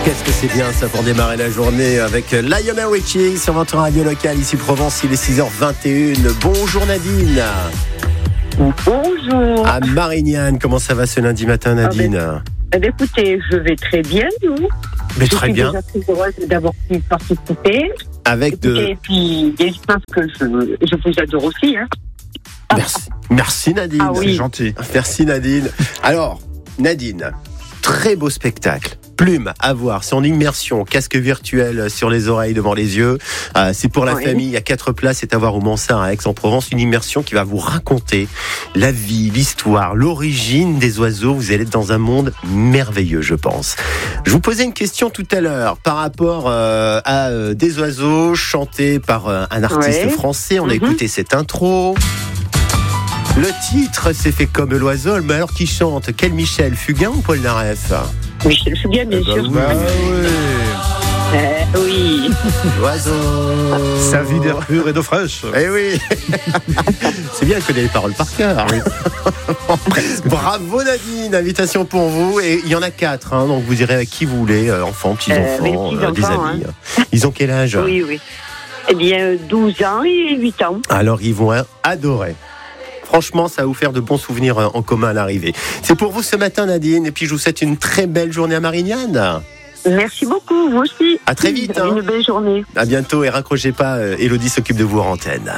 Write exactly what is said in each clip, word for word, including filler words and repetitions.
Qu'est-ce que c'est bien ça pour démarrer la journée avec Lionel Richie sur votre radio locale ici Provence, il est six heures vingt et une. Bonjour Nadine. Bonjour. À Marignane, comment ça va ce lundi matin Nadine? Ah ben, ben, écoutez, je vais très bien, nous. Mais je très suis bien. déjà très heureuse d'avoir pu participer. Avec écoutez, de... Et puis, et je pense que je, je vous adore aussi. Hein. Merci. Merci Nadine. Ah oui. C'est gentil. Merci Nadine. Alors, Nadine, très beau spectacle. Plume à voir, c'est en immersion, casque virtuel sur les oreilles, devant les yeux. Euh, c'est pour la Oui. famille, il y a quatre places, c'est à voir au Mansart à Aix-en-Provence. Une immersion qui va vous raconter la vie, l'histoire, l'origine des oiseaux. Vous allez être dans un monde merveilleux, je pense. Je vous posais une question tout à l'heure par rapport euh, à euh, des oiseaux chantés par euh, un artiste Ouais. français. On a Mhm. écouté cette intro. Le titre s'est fait comme l'oiseau, mais alors qui chante? Quel Michel? Fugain ou Paul Naref? Michel Fugain, bien Eh ben sûr. oui. Bah oui. Euh, oui. L'oiseau. Sa vie d'air pur et d'eau fraîche. Eh oui. C'est bien que les paroles par cœur. Bravo Nadine, invitation pour vous. Et il y en a quatre, hein, donc vous irez avec qui vous voulez, euh, enfants, petits-enfants, Euh, mes euh, des petits-enfants, amis. Ils ont quel âge? Oui, oui. Eh bien, douze ans et huit ans. Alors ils vont adorer. Franchement, ça va vous faire de bons souvenirs en commun à l'arrivée. C'est pour vous ce matin Nadine, et puis je vous souhaite une très belle journée à Marignane. Merci beaucoup, vous aussi. À très vite. Vous avez Hein. Une belle journée. À bientôt et raccrochez pas, euh, Élodie s'occupe de vous en antenne.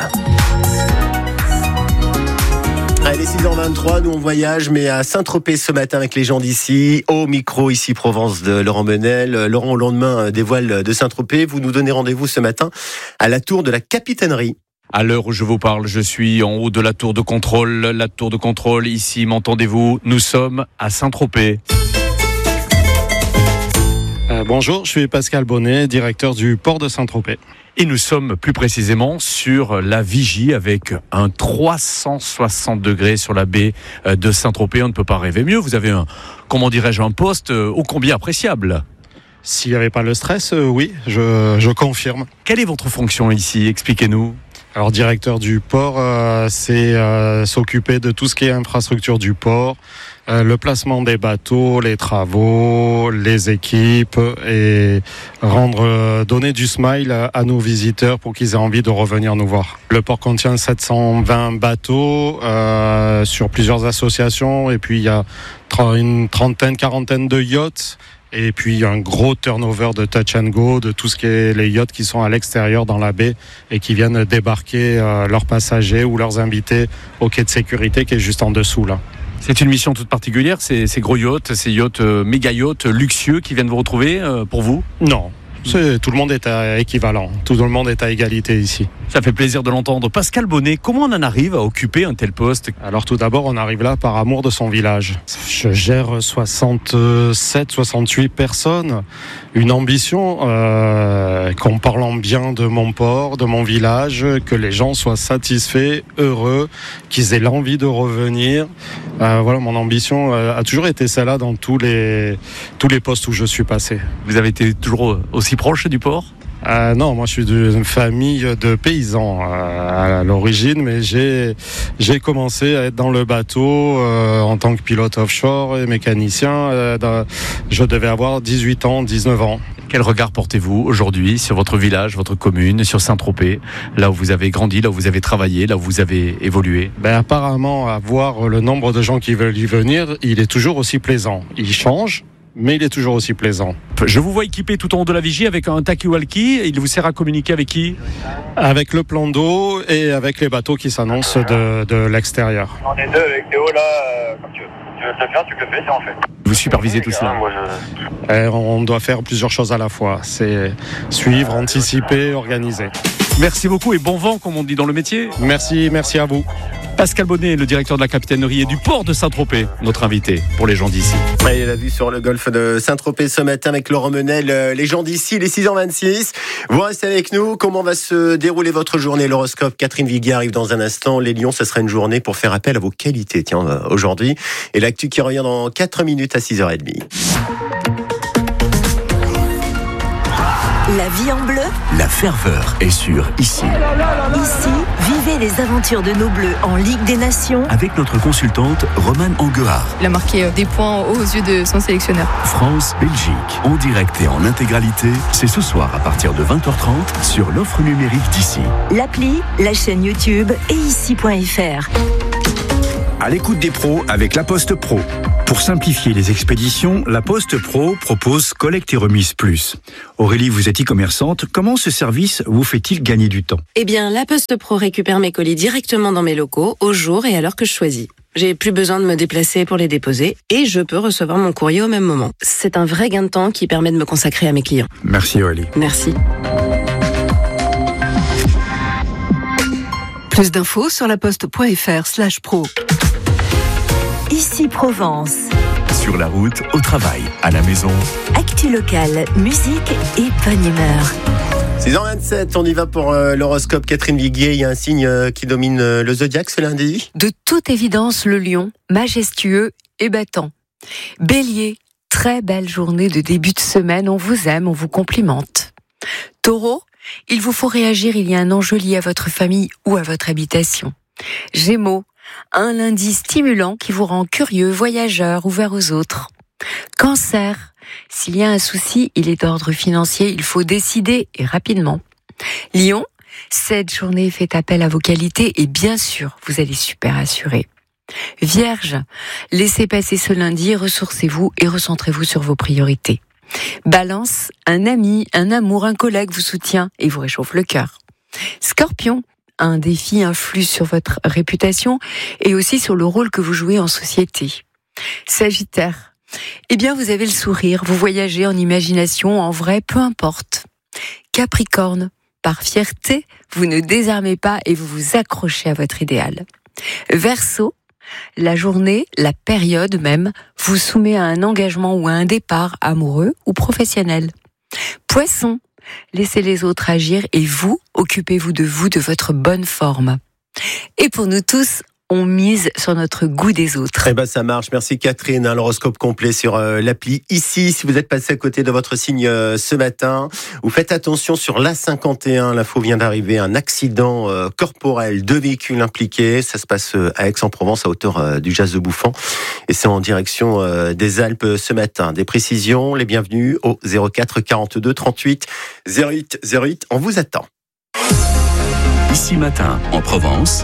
Allez, six heures vingt-trois, nous on voyage, mais à Saint-Tropez ce matin avec les gens d'ici, au micro ici Provence de Laurent Menel. Laurent, au lendemain des voiles de Saint-Tropez, vous nous donnez rendez-vous ce matin à la tour de la Capitainerie. À l'heure où je vous parle, je suis en haut de la tour de contrôle. La tour de contrôle, ici, m'entendez-vous? Nous sommes à Saint-Tropez. Euh, bonjour, je suis Pascal Bonnet, directeur du port de Saint-Tropez. Et nous sommes plus précisément sur la vigie avec un trois cent soixante degrés sur la baie de Saint-Tropez. On ne peut pas rêver mieux. Vous avez un, comment dirais-je, un poste ô combien appréciable. S'il n'y avait pas le stress, euh, oui, je, je confirme. Quelle est votre fonction ici? Expliquez-nous. Alors, directeur du port, euh, c'est euh, s'occuper de tout ce qui est infrastructure du port, euh, le placement des bateaux, les travaux, les équipes et rendre, euh, donner du smile à, à nos visiteurs pour qu'ils aient envie de revenir nous voir. Le port contient sept cent vingt bateaux euh, sur plusieurs associations et puis il y a une trentaine, quarantaine de yachts. Et puis un gros turnover de touch and go, de tout ce qui est les yachts qui sont à l'extérieur dans la baie et qui viennent débarquer euh, leurs passagers ou leurs invités au quai de sécurité qui est juste en dessous là. C'est une mission toute particulière, ces, ces gros yachts, ces yachts, euh, méga yachts luxueux qui viennent vous retrouver euh, pour vous? Non, c'est, tout le monde est à équivalent, tout le monde est à égalité ici. Ça fait plaisir de l'entendre. Pascal Bonnet, comment on en arrive à occuper un tel poste? Alors tout d'abord, on arrive là par amour de son village. Je gère soixante-sept, soixante-huit personnes. Une ambition euh, qu'en parlant bien de mon port, de mon village, que les gens soient satisfaits, heureux, qu'ils aient l'envie de revenir. Euh, voilà, mon ambition euh, a toujours été celle-là dans tous les, tous les postes où je suis passé. Vous avez été toujours aussi proche du port? Euh, non, moi je suis d'une famille de paysans euh, à l'origine, mais j'ai j'ai commencé à être dans le bateau euh, en tant que pilote offshore et mécanicien. Euh, dans, je devais avoir dix-huit ans, dix-neuf ans. Quel regard portez-vous aujourd'hui sur votre village, votre commune, sur Saint-Tropez, là où vous avez grandi, là où vous avez travaillé, là où vous avez évolué? Ben apparemment, à voir le nombre de gens qui veulent y venir, il est toujours aussi plaisant. Il change, mais il est toujours aussi plaisant. Je vous vois équipé tout en haut de la vigie avec un talkie-walkie. Il vous sert à communiquer avec qui? Avec le plan d'eau et avec les bateaux qui s'annoncent de, de l'extérieur. On est deux avec Théo là, euh, comme tu veux. Tu veux le faire, tu le fais, c'est en fait. Vous supervisez tout cela? Moi, je... Et on doit faire plusieurs choses à la fois. C'est suivre, anticiper, organiser. Merci beaucoup et bon vent, comme on dit dans le métier. Merci, merci à vous. Pascal Bonnet, le directeur de la capitainerie et du port de Saint-Tropez, notre invité pour les gens d'ici. Et la vue sur le golfe de Saint-Tropez ce matin avec Laurent Menel, les gens d'ici, les six heures vingt-six. Vous restez avec nous. Comment va se dérouler votre journée? L'horoscope, Catherine Viguier arrive dans un instant. Les Lions, ce sera une journée pour faire appel à vos qualités, tiens, aujourd'hui. Et l'actu qui revient dans quatre minutes à six heures trente. La vie en bleu. La ferveur est sur Ici. Ici, vivez les aventures de nos Bleus en Ligue des Nations. Avec notre consultante Romane Anguard. Il a marqué des points aux yeux de son sélectionneur. France-Belgique, en direct et en intégralité, c'est ce soir à partir de vingt heures trente sur l'offre numérique d'Ici. L'appli, la chaîne YouTube et ici point f r. À l'écoute des pros avec La Poste Pro. Pour simplifier les expéditions, La Poste Pro propose Collecte et Remise Plus. Aurélie, vous êtes e-commerçante. Comment ce service vous fait-il gagner du temps ? Eh bien, La Poste Pro récupère mes colis directement dans mes locaux, au jour et à l'heure que je choisis. J'ai plus besoin de me déplacer pour les déposer et je peux recevoir mon courrier au même moment. C'est un vrai gain de temps qui permet de me consacrer à mes clients. Merci Aurélie. Merci. Plus d'infos sur laposte.fr slash pro. Ici Provence. Sur la route, au travail, à la maison. Actu locale, musique et bonne humeur. six heures vingt-sept, on y va pour euh, l'horoscope. Catherine Viguier, il y a un signe euh, qui domine euh, le zodiaque ce lundi. De toute évidence, le lion, majestueux et battant. Bélier, très belle journée de début de semaine, on vous aime, on vous complimente. Taureau, il vous faut réagir, il y a un enjeu lié à votre famille ou à votre habitation. Gémeaux, un lundi stimulant qui vous rend curieux, voyageur, ouvert aux autres. Cancer, s'il y a un souci, il est d'ordre financier, il faut décider et rapidement. Lion, cette journée fait appel à vos qualités et bien sûr, vous allez super assurer. Vierge, laissez passer ce lundi, ressourcez-vous et recentrez-vous sur vos priorités. Balance, un ami, un amour, un collègue vous soutient et vous réchauffe le cœur. Scorpion, un défi influe sur votre réputation et aussi sur le rôle que vous jouez en société. Sagittaire, eh bien vous avez le sourire, vous voyagez en imagination, en vrai, peu importe. Capricorne, par fierté, vous ne désarmez pas et vous vous accrochez à votre idéal. Verseau, la journée, la période même, vous soumet à un engagement ou à un départ amoureux ou professionnel. Poisson, laissez les autres agir et vous, occupez-vous de vous, de votre bonne forme. Et pour nous tous, on mise sur notre goût des autres. Eh ben ça marche, merci Catherine. Hein, l'horoscope complet sur euh, l'appli Ici. Si vous êtes passé à côté de votre signe euh, ce matin, vous faites attention sur l'A cinquante et un. L'info vient d'arriver, un accident euh, corporel, deux véhicules impliqués. Ça se passe euh, à Aix-en-Provence, à hauteur euh, du Jas de Bouffan. Et c'est en direction euh, des Alpes euh, ce matin. Des précisions, les bienvenus au zéro quatre quarante-deux trente-huit zéro huit zéro huit. On vous attend. Ici matin, en Provence,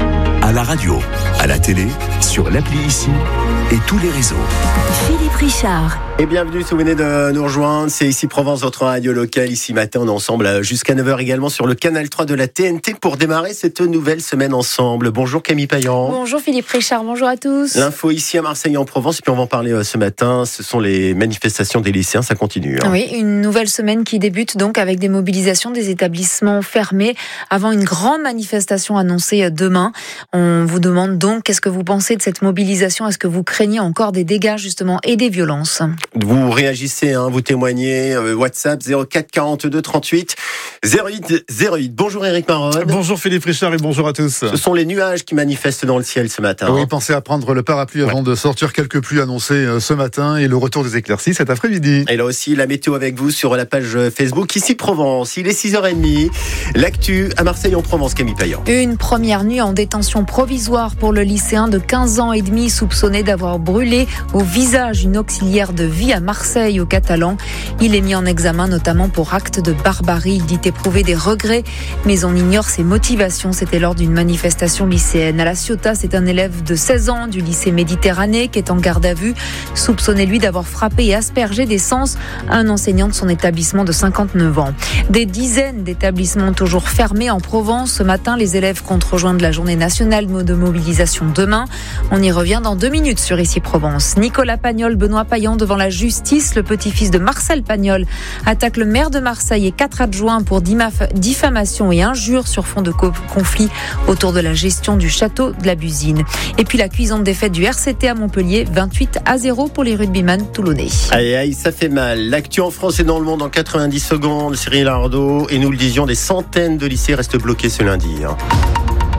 à la radio, à la télé, sur l'appli Ici et tous les réseaux. Philippe Richard. Et bienvenue si vous venez de nous rejoindre, c'est Ici Provence, votre radio locale. Ici matin, on est ensemble jusqu'à neuf heures également sur le canal trois de la T N T pour démarrer cette nouvelle semaine ensemble. Bonjour Camille Payan. Bonjour Philippe Richard, bonjour à tous. L'info ici à Marseille en Provence, et puis on va en parler ce matin, ce sont les manifestations des lycéens, ça continue. Hein. Oui, une nouvelle semaine qui débute donc avec des mobilisations des établissements fermés avant une grande manifestation annoncée demain. On vous demande donc, qu'est-ce que vous pensez de cette mobilisation ? Est-ce que vous craignez encore des dégâts justement et des violences ? Vous réagissez, hein, vous témoignez, euh, WhatsApp zéro quatre quarante-deux trente-huit zéro huit zéro huit. Bonjour Éric Marode. Bonjour Philippe Richard et bonjour à tous. Ce sont les nuages qui manifestent dans le ciel ce matin. Oui, hein. pensez à prendre le parapluie avant ouais. de sortir, quelques pluies annoncées ce matin et le retour des éclaircies cet après-midi. Et là aussi, la météo avec vous sur la page Facebook Ici Provence. Il est six heures trente. L'actu à Marseille en Provence, Camille Payan. Une première nuit en détention provisoire pour le lycéen de quinze ans et demi soupçonné d'avoir brûlé au visage une auxiliaire de vie à Marseille, au Catalan. Il est mis en examen notamment pour acte de barbarie. Il dit éprouver des regrets, mais on ignore ses motivations. C'était lors d'une manifestation lycéenne. À La Ciotat, c'est un élève de seize ans du lycée Méditerranée qui est en garde à vue, soupçonné lui d'avoir frappé et aspergé d'essence un enseignant de son établissement de cinquante-neuf ans. Des dizaines d'établissements toujours fermés en Provence. Ce matin, les élèves comptent rejoindre la journée nationale de mobilisation demain. On y revient dans deux minutes sur Ici Provence. Nicolas Pagnol, Benoît Payan devant la justice. Le petit-fils de Marcel Pagnol attaque le maire de Marseille et quatre adjoints pour diffamation et injures sur fond de conflit autour de la gestion du château de la Busine. Et puis la cuisante défaite du R C T à Montpellier, vingt-huit à zéro pour les rugbyman toulonnais. Aïe aïe, ça fait mal. L'actu en France et dans le monde en quatre-vingt-dix secondes. Cyril Ardo, et nous le disions, des centaines de lycées restent bloqués ce lundi. Hein.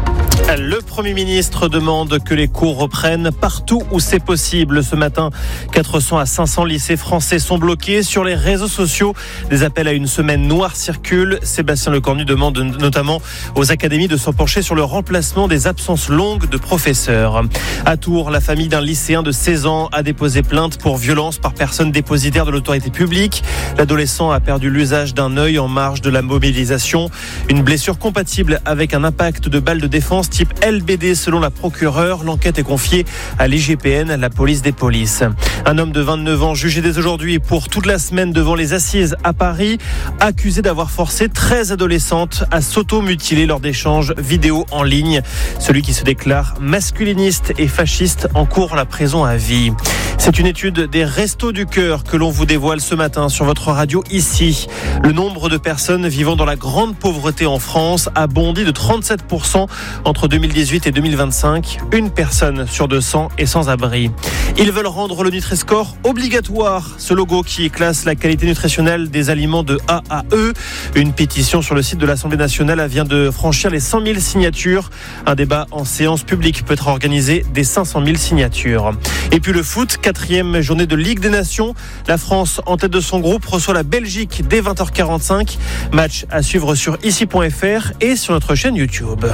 Le Premier ministre demande que les cours reprennent partout où c'est possible. Ce matin, quatre cents à cinq cents lycées français sont bloqués. Sur les réseaux sociaux, des appels à une semaine noire circulent. Sébastien Lecornu demande notamment aux académies de s'en pencher sur le remplacement des absences longues de professeurs. À Tours, la famille d'un lycéen de seize ans a déposé plainte pour violence par personne dépositaire de l'autorité publique. L'adolescent a perdu l'usage d'un œil en marge de la mobilisation. Une blessure compatible avec un impact de balle de défense type L B D selon la procureure. L'enquête est confiée à l'I G P N, la police des polices. Un homme de vingt-neuf ans jugé dès aujourd'hui pour toute la semaine devant les assises à Paris, accusé d'avoir forcé treize adolescentes à s'auto-mutiler lors d'échanges vidéo en ligne. Celui qui se déclare masculiniste et fasciste encourt la prison à vie. C'est une étude des Restos du Cœur que l'on vous dévoile ce matin sur votre radio ici. Le nombre de personnes vivant dans la grande pauvreté en France a bondi de trente-sept pour cent entre deux mille dix-huit et deux mille vingt-cinq. Une personne sur deux cents est sans abri. Ils veulent rendre le Nutri-Score obligatoire. Ce logo qui classe la qualité nutritionnelle des aliments de A à E. Une pétition sur le site de l'Assemblée nationale vient de franchir les cent mille signatures. Un débat en séance publique peut être organisé dès cinq cent mille signatures. Et puis le foot, quatrième journée de Ligue des Nations. La France, en tête de son groupe, reçoit la Belgique dès vingt heures quarante-cinq. Match à suivre sur ici point f r et sur notre chaîne YouTube.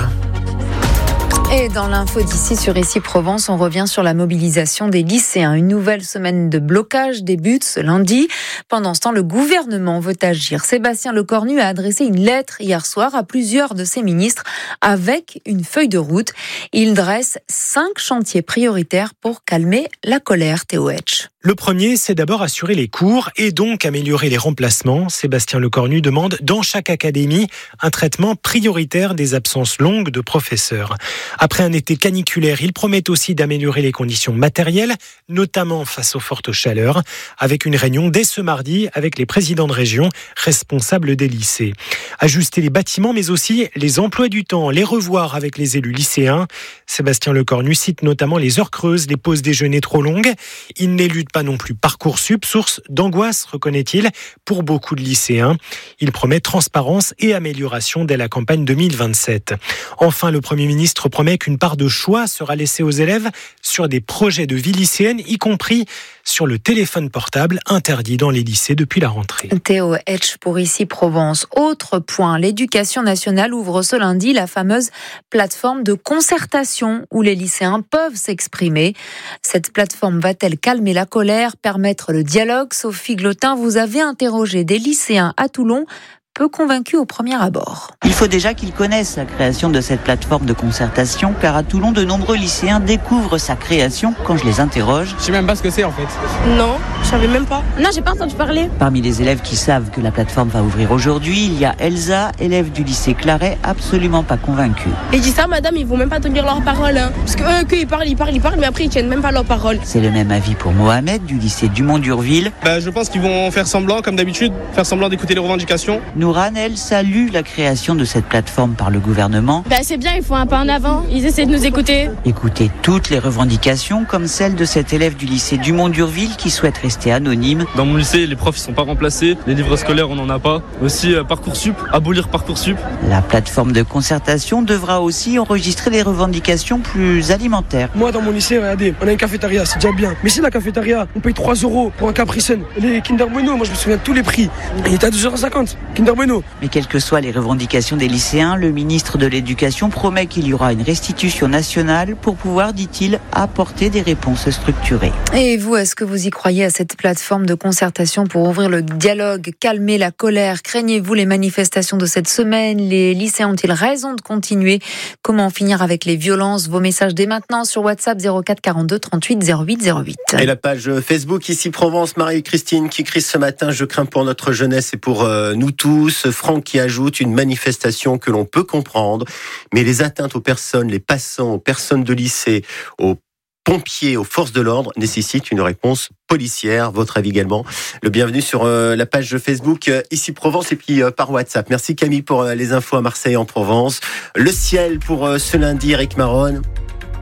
Et dans l'info d'ici sur Ici Provence, on revient sur la mobilisation des lycéens. Une nouvelle semaine de blocage débute ce lundi. Pendant ce temps, le gouvernement veut agir. Sébastien Lecornu a adressé une lettre hier soir à plusieurs de ses ministres avec une feuille de route. Il dresse cinq chantiers prioritaires pour calmer la colère. Théo Etch. Le premier, c'est d'abord assurer les cours et donc améliorer les remplacements. Sébastien Lecornu demande dans chaque académie un traitement prioritaire des absences longues de professeurs. Après un été caniculaire, il promet aussi d'améliorer les conditions matérielles, notamment face aux fortes chaleurs, avec une réunion dès ce mardi avec les présidents de région responsables des lycées. Ajuster les bâtiments, mais aussi les emplois du temps, les revoir avec les élus lycéens. Sébastien Lecornu cite notamment les heures creuses, les pauses déjeuner trop longues. Il n'élude pas non plus Parcoursup, source d'angoisse, reconnaît-il, pour beaucoup de lycéens. Il promet transparence et amélioration dès la campagne deux mille vingt-sept. Enfin, le Premier ministre promet qu'une part de choix sera laissée aux élèves sur des projets de vie lycéenne, y compris sur le téléphone portable interdit dans les lycées depuis la rentrée. Théo Etch pour Ici Provence. Autre point, l'Éducation nationale ouvre ce lundi la fameuse plateforme de concertation où les lycéens peuvent s'exprimer. Cette plateforme va-t-elle calmer la colère, permettre le dialogue? Sophie Glotin, vous avez interrogé des lycéens à Toulon, peu convaincus au premier abord. Il faut déjà qu'ils connaissent la création de cette plateforme de concertation, car à Toulon, de nombreux lycéens découvrent sa création quand je les interroge. Je sais même pas ce que c'est en fait. Non, je savais même pas. Non, j'ai pas entendu parler. Parmi les élèves qui savent que la plateforme va ouvrir aujourd'hui, il y a Elsa, élève du lycée Claret, absolument pas convaincue. Et dis ça, madame, ils vont même pas tenir leurs paroles. Hein. Parce que eux, qu'ils parlent, ils parlent, ils parlent, mais après ils tiennent même pas leurs paroles. C'est le même avis pour Mohamed du lycée Dumont-d'Urville. Bah, je pense qu'ils vont faire semblant, comme d'habitude, faire semblant d'écouter les revendications. Nouran, elle, salue la création de cette plateforme par le gouvernement. Bah, c'est bien, ils font un pas en avant. Ils essaient de nous écouter. Écouter toutes les revendications, comme celle de cet élève du lycée Dumont-d'Urville qui souhaite rester anonyme. Dans mon lycée, les profs ne sont pas remplacés. Les livres scolaires, on n'en a pas. Aussi, euh, Parcoursup, abolir Parcoursup. La plateforme de concertation devra aussi enregistrer des revendications plus alimentaires. Moi, dans mon lycée, regardez, on a une cafétéria, c'est déjà bien. Mais si la cafétéria, on paye trois euros pour un Capricène. Les Kinder Bueno, moi je me souviens de tous les prix. Il était à deux euros cinquante, Kinder Bueno. Mais quelles que soient les revendications des lycéens, le ministre de l'Éducation promet qu'il y aura une restitution nationale pour pouvoir, dit-il, apporter des réponses structurées. Et vous, est-ce que vous y croyez à cette plateforme de concertation pour ouvrir le dialogue, calmer la colère? Craignez-vous les manifestations de cette semaine? Les lycéens ont-ils raison de continuer? Comment en finir avec les violences? Vos messages dès maintenant sur WhatsApp zéro quatre quarante-deux trente-huit zéro huit zéro huit. Et la page Facebook Ici Provence, Marie-Christine qui crie ce matin: je crains pour notre jeunesse et pour euh, nous tous. Franck qui ajoute: une manifestation que l'on peut comprendre, mais les atteintes aux personnes, les passants, aux personnes de lycée, aux pompiers, aux forces de l'ordre nécessitent une réponse policière. Votre avis également. Le bienvenu sur euh, la page Facebook euh, Ici Provence et puis euh, par WhatsApp. Merci Camille pour euh, les infos à Marseille en Provence. Le ciel pour euh, ce lundi, Eric Maron.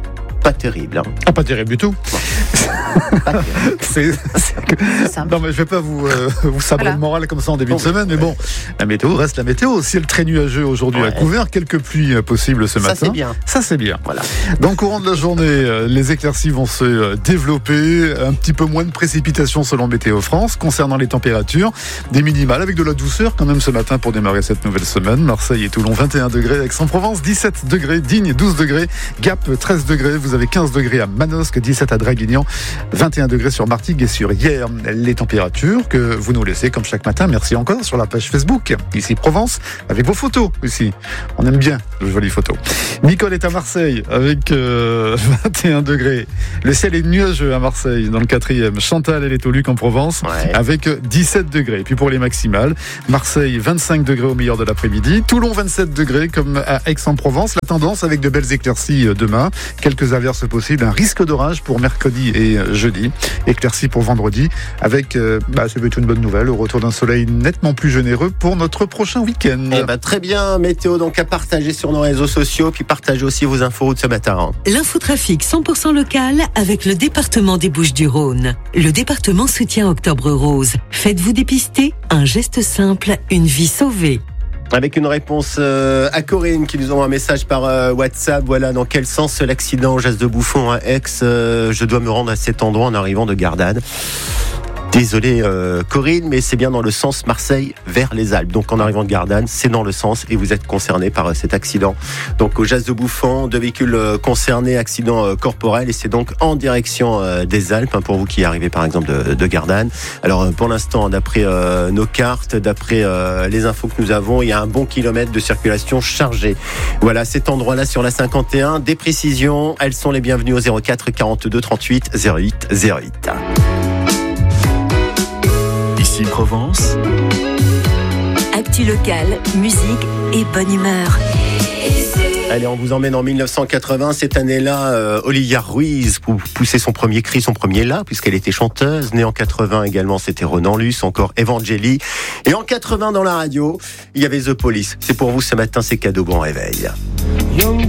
Pas terrible. Hein. Ah, pas terrible du tout. c'est, c'est que... Non, mais je vais pas vous, euh, vous sabrer voilà. le moral comme ça en début bon, de semaine, mais bon, la météo reste la météo. Ciel très nuageux aujourd'hui ouais. à couvert, quelques pluies possibles ce ça, matin. Ça, c'est bien. Ça, c'est bien. Voilà. Dans le courant de la journée, les éclaircies vont se développer. Un petit peu moins de précipitations selon Météo France. Concernant les températures, des minimales avec de la douceur quand même ce matin pour démarrer cette nouvelle semaine. Marseille et Toulon, vingt et un degrés. Aix-en-Provence, dix-sept degrés. Digne, douze degrés. Gap, treize degrés. Vous avez quinze degrés à Manosque, dix-sept à Draguignan, vingt et un degrés sur Martigues et sur Hyères. Les températures que vous nous laissez comme chaque matin. Merci encore sur la page Facebook. Ici Provence, avec vos photos aussi. On aime bien les jolies photos. Nicole est à Marseille avec euh, vingt et un degrés. Le ciel est nuageux à Marseille dans le quatrième. Chantal, elle est au Luc en Provence ouais. avec dix-sept degrés. Et puis pour les maximales, Marseille vingt-cinq degrés au meilleur de l'après-midi. Toulon vingt-sept degrés comme à Aix-en-Provence. La tendance avec de belles éclaircies demain. Quelques averses possibles. Un risque d'orage pour mercredi et jeudi. Éclaircies pour vendredi avec, euh, bah, c'est plutôt une bonne nouvelle, le retour d'un soleil nettement plus généreux pour notre prochain week-end. Eh ben, très bien, météo donc à partager sur nos réseaux sociaux, puis partagez aussi vos infos de ce matin. L'infotrafic cent pour cent local avec le département des Bouches-du-Rhône. Le département soutient Octobre Rose. Faites-vous dépister, un geste simple, une vie sauvée. Avec une réponse euh, à Corinne qui nous envoie un message par euh, WhatsApp. Voilà, dans quel sens l'accident au Jas de Bouffon à Aix euh, je dois me rendre à cet endroit en arrivant de Gardanne. Désolé euh, Corinne, mais c'est bien dans le sens Marseille vers les Alpes. Donc en arrivant de Gardanne, c'est dans le sens et vous êtes concerné par euh, cet accident. Donc au Jas de Bouffon, deux véhicules euh, concernés, accident euh, corporel et c'est donc en direction euh, des Alpes hein, pour vous qui arrivez par exemple de, de Gardanne. Alors euh, pour l'instant, d'après euh, nos cartes, d'après euh, les infos que nous avons, il y a un bon kilomètre de circulation chargée. Voilà, cet endroit-là sur la cinquante et un. Des précisions, elles sont les bienvenues au zéro quatre quarante-deux trente-huit zéro huit zéro huit. Ici Provence. Actu locale, musique et bonne humeur. Allez, on vous emmène en mille neuf cent quatre-vingts. Cette année-là, euh, Olivia Ruiz poussait son premier cri, son premier là, puisqu'elle était chanteuse. Née en quatre-vingts également, c'était Ronan Luce, encore Evangélie. Et en quatre-vingts, dans la radio, il y avait The Police. C'est pour vous ce matin, c'est cadeau, bon réveil.